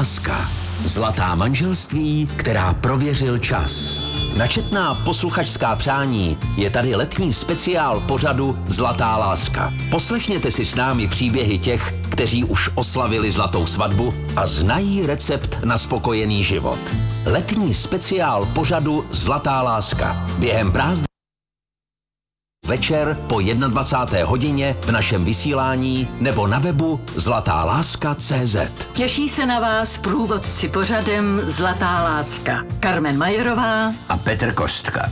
láska. Zlatá manželství, která prověřil čas. Na četná posluchačská přání je tady letní speciál pořadu Zlatá láska. Poslechněte si s námi příběhy těch, kteří už oslavili zlatou svatbu a znají recept na spokojený život. Letní speciál pořadu Zlatá láska. Během prázdnin večer po 21. hodině v našem vysílání nebo na webu zlatáláska.cz. Těší se na vás průvodci pořadem Zlatá láska. Carmen Majerová A Petr Kostka.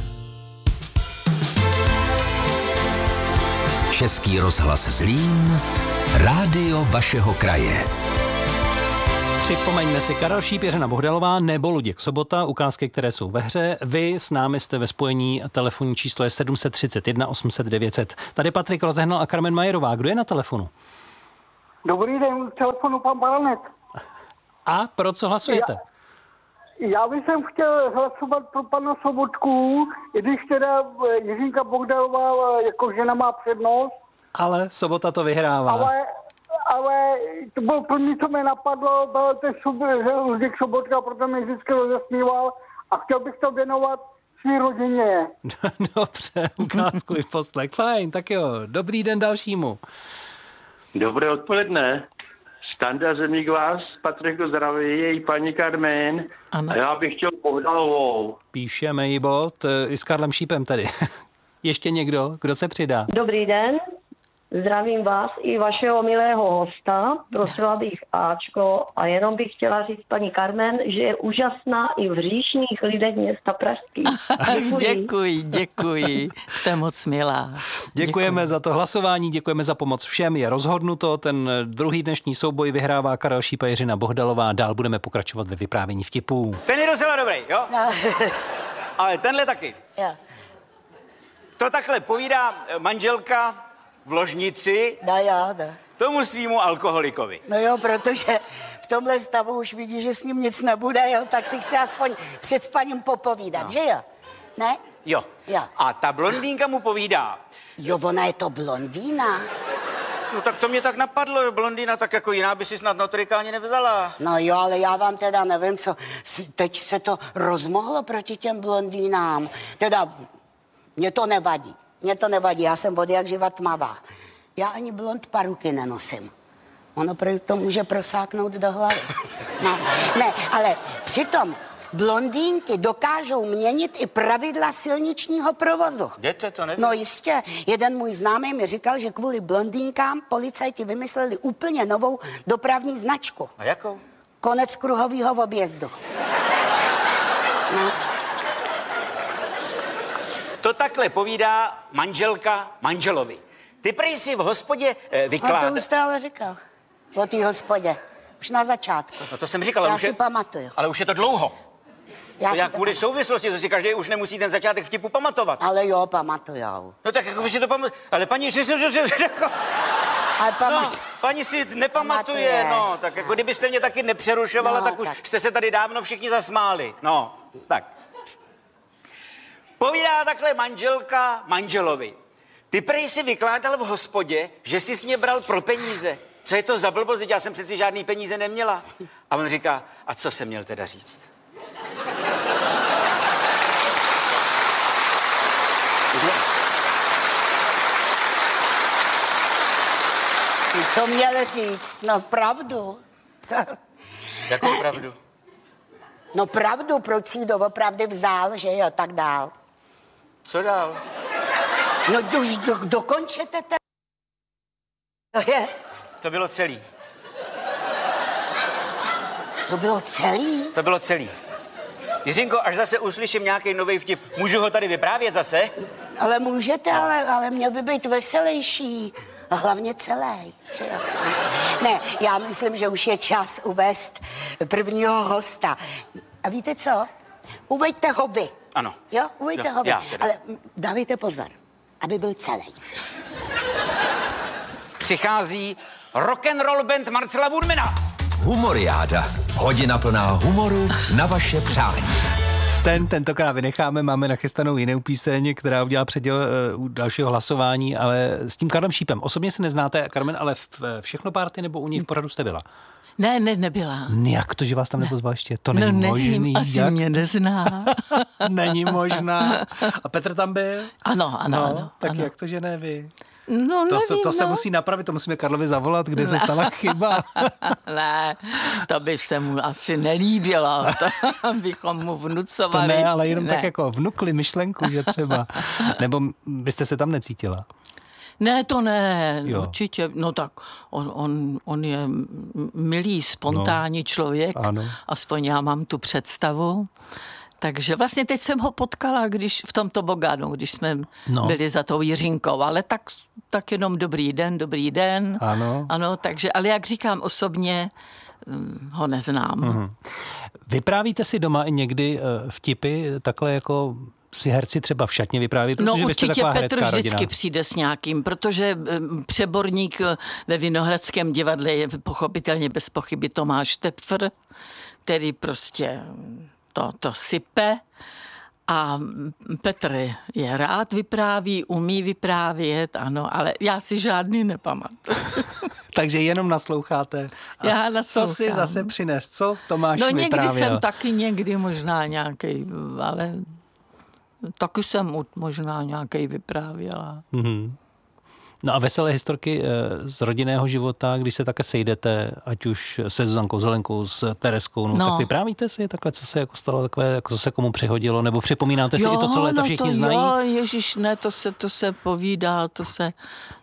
Český rozhlas Zlín, rádio vašeho kraje. Připomeňme si Karel Šíp, Jiřina Bohdalová nebo Luděk Sobota, ukázky, které jsou ve hře. Vy s námi jste ve spojení, telefonní číslo je 731 800 900. Tady Patrik Rozehnal a Carmen Majerová. Kdo je na telefonu? Dobrý den, k telefonu pan Baranek. A pro co hlasujete? Já bych chtěl hlasovat pro pana Sobotku, i když teda Jiřinka Bohdalová jako žena má přednost. Ale Sobota to vyhrává. Ale to bylo první, co mě napadlo, byl ten Luděk Sobotka, proto mě vždycky rozesmíval a chtěl bych to věnovat svý rodině. Dobře, ukázku i poslech. Fajn, tak jo, dobrý den dalšímu. Dobré odpoledne. Standa Zemík vás, Patrik zdraví, její paní Carmen. Ano. A já bych chtěl Bohdalovou. Píšeme jí bod, i s Karlem Šípem tedy. Ještě někdo? Kdo se přidá? Dobrý den, zdravím vás i vašeho milého hosta, prosila bych Ačko a jenom bych chtěla říct paní Carmen, že je úžasná i v říšných lidech města Pražský. Děkuji, jste moc milá. Děkujeme za to hlasování, děkujeme za pomoc všem, je rozhodnuto, ten druhý dnešní souboj vyhrává Karel Šíp a Jiřina Bohdalová, dál budeme pokračovat ve vyprávění vtipů. Ten je docela dobrý, jo? No. Ale tenhle taky. Jo. To takhle povídá manželka v ložnici No. tomu svýmu alkoholikovi. No jo, protože v tomhle stavu už vidí, že s ním nic nebude, jo, tak si chce aspoň před spaním popovídat, že jo? Ne? Jo. Jo. A ta blondýnka mu povídá. Jo, ona je to blondýna. No tak to mě tak napadlo, blondýna, tak jako jiná by si snad notorika ani nevzala. No jo, ale já vám teda nevím, co, teď se to rozmohlo proti těm blondýnám. Teda, mně to nevadí, já jsem od jak živa tmavá. Já ani blond paruky nenosím. Ono to může prosáknout do hlavy. No, ne, ale přitom blondýnky dokážou měnit i pravidla silničního provozu. Jdete, to nevím. No jistě, jeden můj známý mi říkal, že kvůli blondýnkám policajti vymysleli úplně novou dopravní značku. A jakou? Konec kruhového objezdu. No. To takhle povídá manželka manželovi. Ty prej si v hospodě vykládá... No to už jste ale říkal. O té hospodě. Už na začátku. No to jsem říkal, ale Já už si je... pamatuju. Ale už je to dlouho. Já To si jak to kvůli pamatuju. souvislosti, to si každý už nemusí ten začátek vtipu pamatovat. Ale jo, pamatujou. No tak jako vy si to pamatujete. Ale paní si... Ale No, paní si nepamatuje, Pamatuje. no. Tak jako kdybyste mě taky nepřerušovala, No, tak už tak. jste se tady dávno všichni zasmáli. No, tak. Povídá takhle manželka manželovi. Ty prej si vykládal v hospodě, že jsi s mě bral pro peníze. Co je to za blbost? Vždyť já jsem přeci žádný peníze neměla. A on říká, a co jsem měl teda říct? Co měl říct? No pravdu. Jakou pravdu? No pravdu, proč si ji doopravdy vzal, že jo, tak dál. Co dál? No už dokončete to. To je, To bylo celý. to bylo celý. To bylo celý. Jiřinko, až zase uslyším nějaký nový vtip, můžu ho tady vyprávět zase? Ale můžete, ale měl by být veselější. A hlavně celý. že jo? Ne, já myslím, že už je čas uvést prvního hosta. A víte co? Uveďte ho vy. Ano. Jo, uveďte Jo, ho vy. já teda. Ale dávejte pozor, aby byl celý. Přichází rock'n'roll band Marcela Woodmana. Humoriáda. Hodina plná humoru na vaše přání. Tentokrát vynecháme, máme nachystanou jinou píseň, která udělá předěl u dalšího hlasování, ale s tím Karlem Šípem. Osobně se neznáte, Carmen, ale v Všechno párty nebo u něj v pořadu jste byla? Ne, nebyla. Jak to, že vás tam nepozval ještě? To není nevím, možný. asi Jak? mě nezná. Není možná. A Petr tam byl? Ano. Tak ano. Jak to, že ne vy? No, To se musí napravit, to musíme Karlovi zavolat, kde se stala chyba. Ne, to by se mu asi nelíbilo, to bychom mu vnucovali. To ne, ale jenom tak jako vnukli myšlenku, že třeba. Nebo byste se tam necítila? Ne, to ne, Jo. určitě. No tak on je milý, spontánní člověk, ano. aspoň já mám tu představu. Takže vlastně teď jsem ho potkala, když v tom tobogánu, když jsme byli za tou Jiřinkou, ale tak jenom dobrý den. Ano, takže, ale jak říkám osobně, ho neznám. Vyprávíte si doma i někdy vtipy, takhle jako si herci třeba v šatně vypráví, protože no vy jste určitě taková Petr herecká vždycky rodina. přijde s nějakým, protože přeborník ve Vinohradském divadle je pochopitelně bez pochyby Tomáš Tepfr, který prostě to sype. A Petr je rád vypráví, umí vyprávět, ano, ale já si žádný nepamatuju. Takže jenom nasloucháte. A Já naslouchám. co si zase přines? Co Tomáš No vyprávěl? někdy jsem taky někdy možná nějaký, ale taky jsem možná nějaký vyprávěla. Mm-hmm. No a veselé historky z rodinného života, když se také sejdete, ať už se Zuzankou Zelenkou, s Tereskou, tak vyprávíte si takhle, co se jako stalo, takové, jako co se komu přihodilo, nebo připomínáte si i to, co léta všichni znají? Jo, ježiš, ne, to se povídá, to se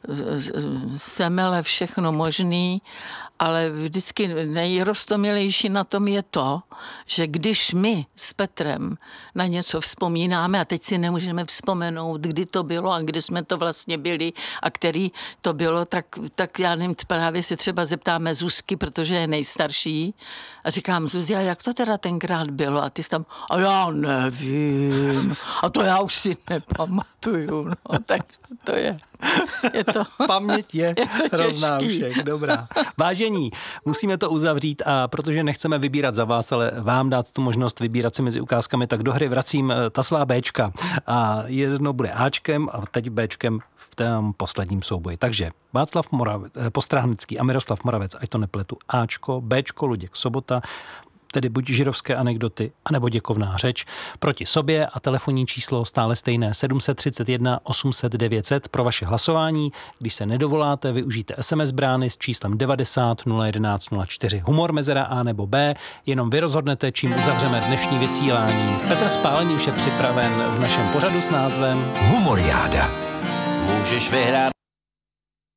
semele všechno možný, ale vždycky nejrostomilejší na tom je to, že když my s Petrem na něco vzpomínáme a teď si nemůžeme vzpomenout, kdy to bylo a kdy jsme to vlastně byli a který to bylo, tak já nevím, právě si třeba zeptáme Zuzky, protože je nejstarší a říkám, Zuzia, jak to teda tenkrát bylo? A ty jsi tam, a já nevím, a to já už si nepamatuju, no, tak to je to... Paměť je hrozná u všech, dobrá. Vážení, musíme to uzavřít a protože nechceme vybírat za vás, ale vám dát tu možnost vybírat si mezi ukázkami, tak do hry vracím ta svá Bčka. A jedno bude Ačkem a teď Bčkem v tom posledním souboji. Takže Václav Postráhnický a Miroslav Moravec, ať to nepletu, Ačko, Bčko, Luděk Sobota, tedy buď židovské anekdoty, anebo děkovná řeč, proti sobě a telefonní číslo stále stejné 731 800 900 pro vaše hlasování. Když se nedovoláte, využijte SMS brány s číslem 90 011 04. Humor mezera A nebo B, jenom vy rozhodnete, čím uzavřeme dnešní vysílání. Petr Spálený už je připraven v našem pořadu s názvem Humoriáda. Můžeš vyhrát